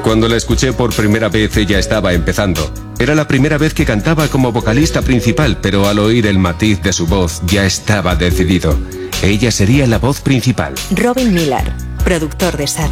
Cuando la escuché por primera vez, ella estaba empezando. Era la primera vez que cantaba como vocalista principal, pero al oír el matiz de su voz, ya estaba decidido. Ella sería la voz principal. Robin Millar, productor de Sad.